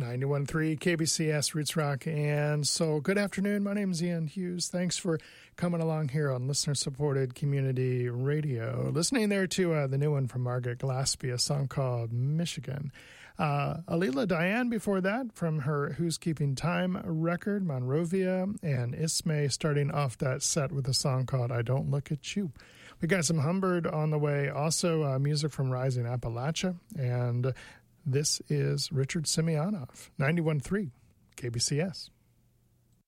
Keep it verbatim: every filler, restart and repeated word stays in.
ninety-one point three K B C S Roots Rock and Soul. Good afternoon. My name is Ian Hughes. Thanks for coming along here on listener-supported community radio. Listening there to uh, the new one from Margaret Glaspie, a song called Michigan. Uh, Alila Diane before that from her Who's Keeping Time record, Monrovia, and Ismay starting off that set with a song called I Don't Look at You. We got some Humbird on the way, also uh, music from Rising Appalachia, and this is Richard Simeonov, ninety-one point three K B C S.